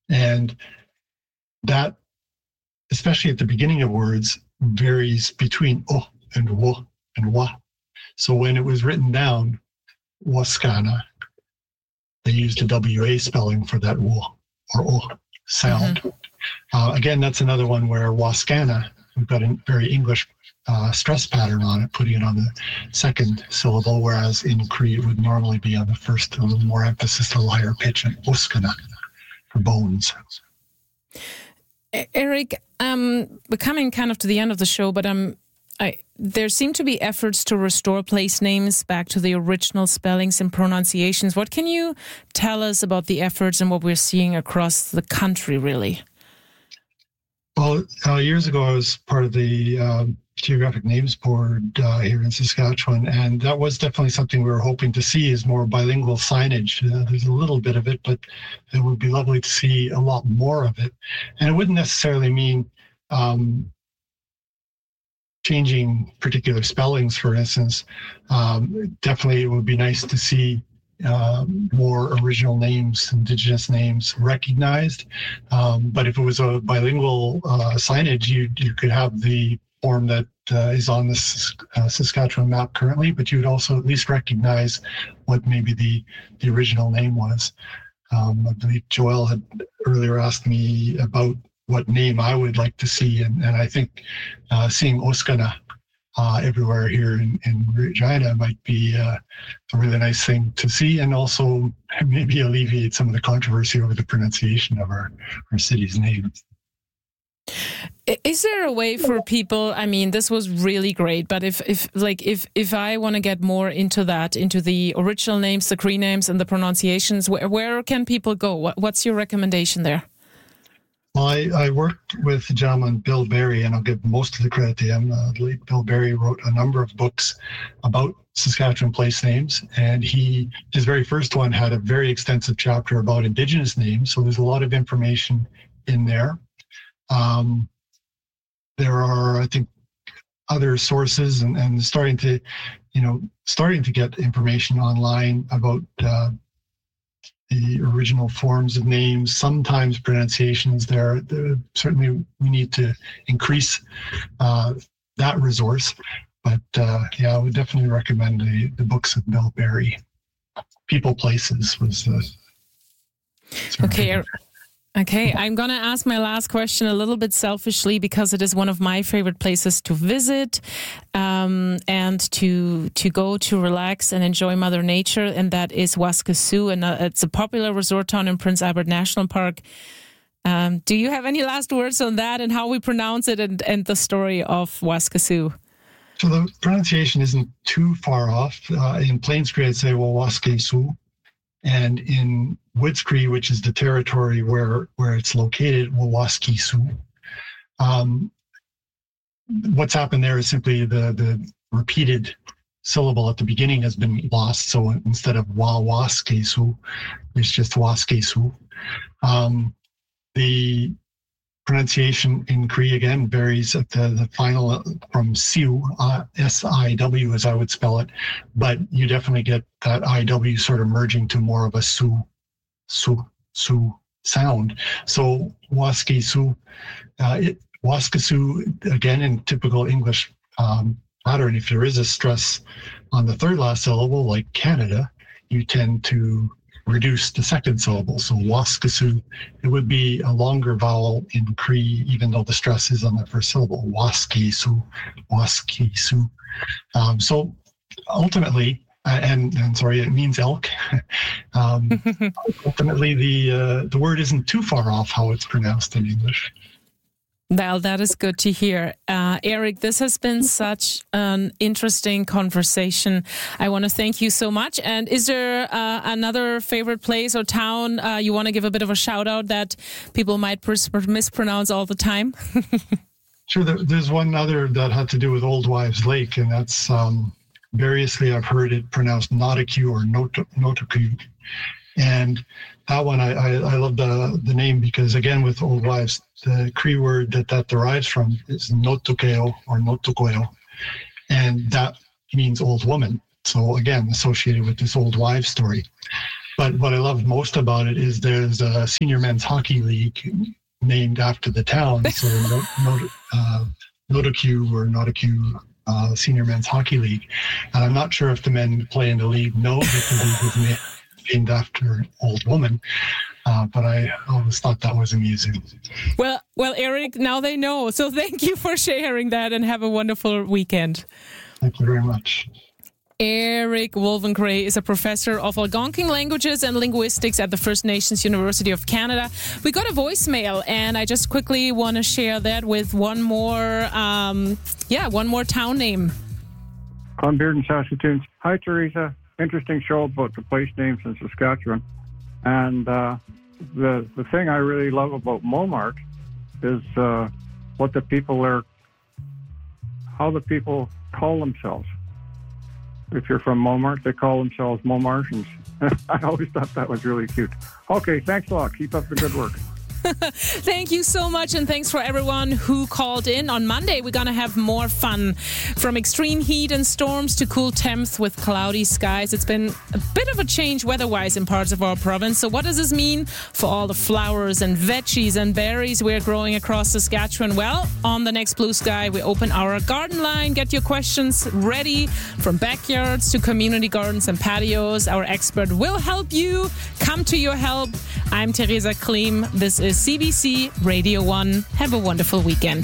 And that, especially at the beginning of words, varies between o and wo and wa. So when it was written down, Wascana, they used a WA spelling for that wo or o sound. Again, that's another one where Wascana, we've got a very English stress pattern on it, putting it on the second syllable, whereas in Cree it would normally be on the first, a little more emphasis, a higher pitch, and Oskana for bones. Eric, we're coming kind of to the end of the show, but there seem to be efforts to restore place names back to the original spellings and pronunciations. What can you tell us about the efforts and what we're seeing across the country, really? Well, years ago, I was part of the Geographic Names Board here in Saskatchewan, and that was definitely something we were hoping to see, is more bilingual signage. There's a little bit of it, but it would be lovely to see a lot more of it. And it wouldn't necessarily mean changing particular spellings, for instance. Definitely it would be nice to see more original names, Indigenous names recognized. But if it was a bilingual signage, you could have the form that is on the Saskatchewan map currently, but you would also at least recognize what maybe the original name was. I believe Joel had earlier asked me about what name I would like to see, and I think seeing Oskana everywhere here in Regina might be a really nice thing to see, and also maybe alleviate some of the controversy over the pronunciation of our city's names. Is there a way for people? I mean, this was really great, but if I want to get more into the original names, the Cree names, and the pronunciations, where can people go? What's your recommendation there? Well, I worked with the gentleman Bill Berry, and I'll give most of the credit to him. The late Bill Berry wrote a number of books about Saskatchewan place names, and his very first one had a very extensive chapter about Indigenous names, so there's a lot of information in there. There are, I think, other sources and starting to get information online about the original forms of names, sometimes pronunciations there. Certainly we need to increase that resource. But I would definitely recommend the books of Bill Berry. People, Places was the... Okay, I'm going to ask my last question a little bit selfishly, because it is one of my favorite places to visit and to go to relax and enjoy Mother Nature, and that is Waskesiu, and it's a popular resort town in Prince Albert National Park. Do you have any last words on that and how we pronounce it and the story of Waskesiu? So the pronunciation isn't too far off. In Plains Cree, I'd say Waskesiu. And in Woods Cree, which is the territory where it's located, Waskesiu. What's happened there is simply the repeated syllable at the beginning has been lost. So instead of Waskesiu, it's just Waskesiu. The pronunciation in Cree, again, varies at the final from Siu, S-I-W as I would spell it, but you definitely get that I-W sort of merging to more of a su sound. So Waskesiu, Waskesiu, again, in typical English pattern, if there is a stress on the third last syllable, like Canada, you tend to reduce the second syllable. So Waskesiu, it would be a longer vowel in Cree, even though the stress is on the first syllable. Waskesiu. So ultimately, and sorry, it means elk. Ultimately, the word isn't too far off how it's pronounced in English. Well, that is good to hear. Eric, this has been such an interesting conversation. I want to thank you so much. And is there another favorite place or town you want to give a bit of a shout out that people might mispronounce all the time? Sure. There's one other that had to do with Old Wives Lake, and that's variously I've heard it pronounced Notikewin or Notikewin. And that one, I love the name because, again, with Old Wives, the Cree word that derives from is Notukeo or Notukweo, and that means old woman. So, again, associated with this Old Wives story. But what I love most about it is there's a senior men's hockey league named after the town. So Notikewin or Notikewin Senior Men's Hockey League. And I'm not sure if the men play in the league know that the league was named after an old woman. But I always thought that was amusing. Well, Eric, now they know. So thank you for sharing that and have a wonderful weekend. Thank you very much. Eric Wolvengray is a professor of Algonquin languages and linguistics at the First Nations University of Canada. We got a voicemail, and I just quickly want to share that with one more town name. I'm Bearden, Saskatoon. Hi, Teresa. Interesting show about the place names in Saskatchewan. And the thing I really love about Momart is how the people call themselves. If you're from Momart, they call themselves Momartians. I always thought that was really cute. Okay, thanks a lot. Keep up the good work. Thank you so much, and thanks for everyone who called in. On Monday, we're going to have more fun. From extreme heat and storms to cool temps with cloudy skies. It's been a bit of a change weather-wise in parts of our province. So what does this mean for all the flowers and veggies and berries we're growing across Saskatchewan? Well, on the next Blue Sky, we open our garden line. Get your questions ready, from backyards to community gardens and patios. Our expert will help you. Come to your help. I'm Teresa Klim. This is CBC Radio 1. Have a wonderful weekend.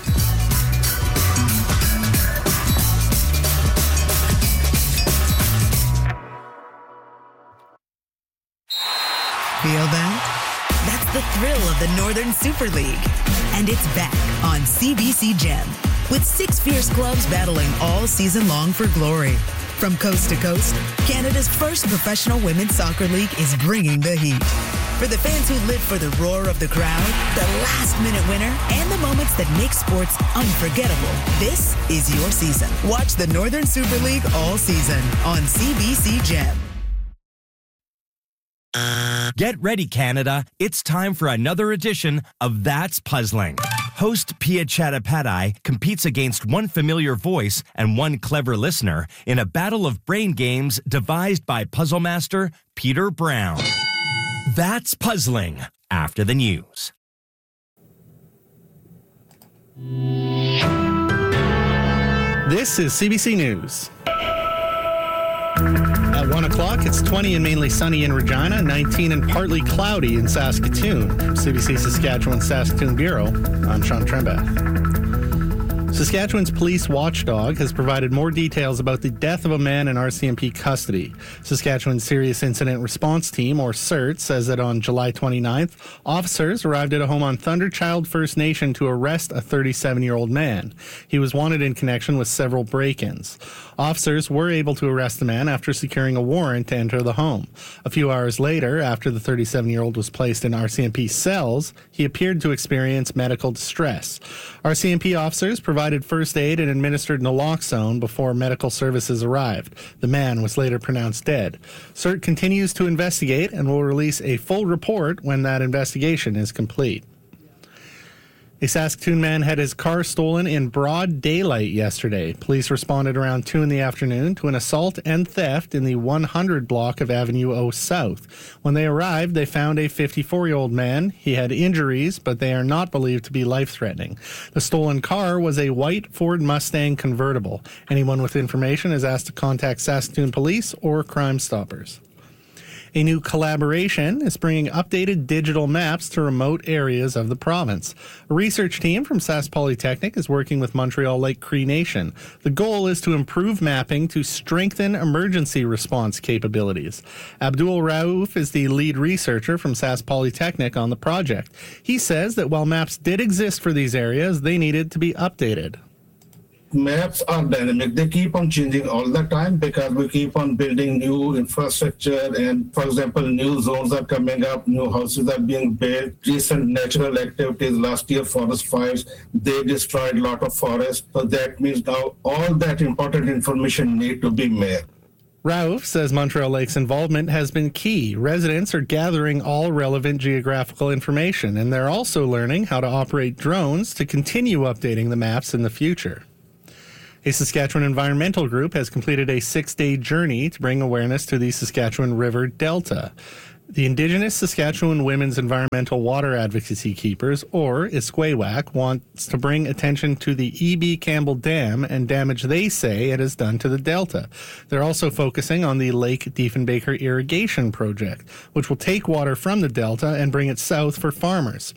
Feel that? That's the thrill of the Northern Super League. And it's back on CBC Gem, with 6 fierce clubs battling all season long for glory. From coast to coast, Canada's first professional women's soccer league is bringing the heat. For the fans who live for the roar of the crowd, the last-minute winner, and the moments that make sports unforgettable, this is your season. Watch the Northern Super League all season on CBC Gem. Get ready, Canada. It's time for another edition of That's Puzzling. Host Pia Chattopadhyay competes against one familiar voice and one clever listener in a battle of brain games devised by puzzle master Peter Brown. That's Puzzling, after the news. This is CBC News. At 1 o'clock, it's 20 and mainly sunny in Regina, 19 and partly cloudy in Saskatoon. From CBC Saskatchewan Saskatoon Bureau, I'm Sean Trembath. Saskatchewan's police watchdog has provided more details about the death of a man in RCMP custody. Saskatchewan's Serious Incident Response Team, or CIRT, says that on July 29th, officers arrived at a home on Thunderchild First Nation to arrest a 37-year-old man. He was wanted in connection with several break-ins. Officers were able to arrest the man after securing a warrant to enter the home. A few hours later, after the 37-year-old was placed in RCMP cells, he appeared to experience medical distress. RCMP officers provided first aid and administered naloxone before medical services arrived. The man was later pronounced dead. CIRT continues to investigate and will release a full report when that investigation is complete. A Saskatoon man had his car stolen in broad daylight yesterday. Police responded around 2 in the afternoon to an assault and theft in the 100 block of Avenue O South. When they arrived, they found a 54-year-old man. He had injuries, but they are not believed to be life-threatening. The stolen car was a white Ford Mustang convertible. Anyone with information is asked to contact Saskatoon Police or Crime Stoppers. A new collaboration is bringing updated digital maps to remote areas of the province. A research team from Sask Polytechnic is working with Montreal Lake Cree Nation. The goal is to improve mapping to strengthen emergency response capabilities. Abdul Raouf is the lead researcher from Sask Polytechnic on the project. He says that while maps did exist for these areas, they needed to be updated. Maps are dynamic. They keep on changing all the time because we keep on building new infrastructure, and for example, new zones are coming up, new houses are being built, recent natural activities. Last year, forest fires, they destroyed a lot of forest. So that means now all that important information need to be mapped. Raouf says Montreal Lake's involvement has been key. Residents are gathering all relevant geographical information, and they're also learning how to operate drones to continue updating the maps in the future. A Saskatchewan environmental group has completed a 6-day journey to bring awareness to the Saskatchewan River Delta. The Indigenous Saskatchewan Women's Environmental Water Advocacy Keepers, or ISKWAWAK, wants to bring attention to the E.B. Campbell Dam and damage they say it has done to the Delta. They're also focusing on the Lake Diefenbaker Irrigation Project, which will take water from the Delta and bring it south for farmers.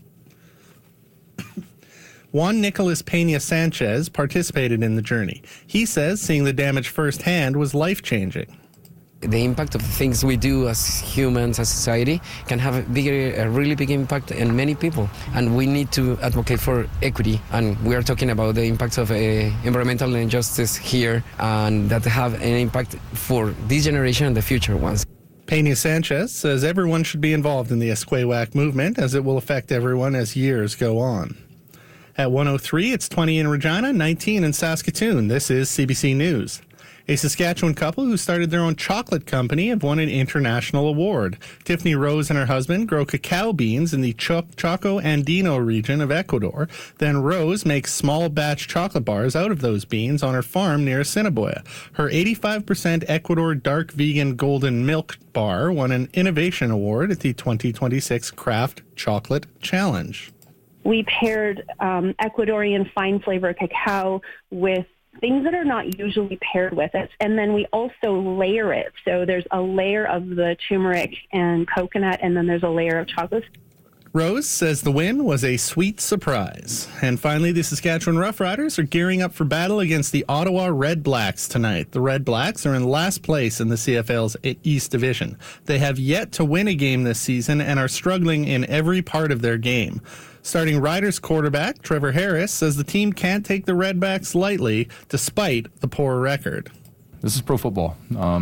Juan Nicolas Peña Sanchez participated in the journey. He says seeing the damage firsthand was life-changing. The impact of the things we do as humans, as society, can have a really big impact on many people. And we need to advocate for equity. And we are talking about the impacts of environmental injustice here, and that have an impact for this generation and the future ones. Peña Sanchez says everyone should be involved in the ISKWAWAK movement, as it will affect everyone as years go on. At 1:03, it's 20 in Regina, 19 in Saskatoon. This is CBC News. A Saskatchewan couple who started their own chocolate company have won an international award. Tiffany Rose and her husband grow cacao beans in the Choco Andino region of Ecuador. Then Rose makes small batch chocolate bars out of those beans on her farm near Assiniboia. Her 85% Ecuador dark vegan golden milk bar won an innovation award at the 2026 Kraft Chocolate Challenge. We paired Ecuadorian fine flavor cacao with things that are not usually paired with it. And then we also layer it. So there's a layer of the turmeric and coconut, and then there's a layer of chocolate. Rose says the win was a sweet surprise. And finally, the Saskatchewan Roughriders are gearing up for battle against the Ottawa Red Blacks tonight. The Red Blacks are in last place in the CFL's East Division. They have yet to win a game this season and are struggling in every part of their game. Starting Riders quarterback Trevor Harris says the team can't take the Redbacks lightly despite the poor record. This is pro football.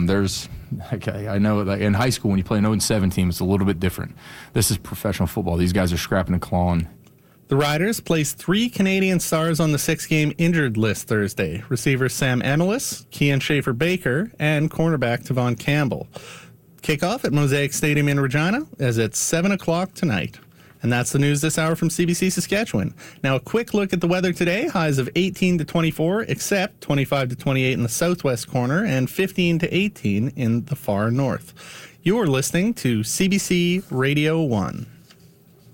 I know that in high school when you play an 0-7 team, it's a little bit different. This is professional football. These guys are scrapping and clawing. The Riders placed 3 Canadian stars on the 6-game injured list Thursday. Receivers Sam Emelis, Kian Schaefer-Baker, and cornerback Tavon Campbell. Kickoff at Mosaic Stadium in Regina as it's 7 o'clock tonight. And that's the news this hour from CBC Saskatchewan. Now a quick look at the weather today. Highs of 18 to 24, except 25 to 28 in the southwest corner and 15 to 18 in the far north. You're listening to CBC Radio 1.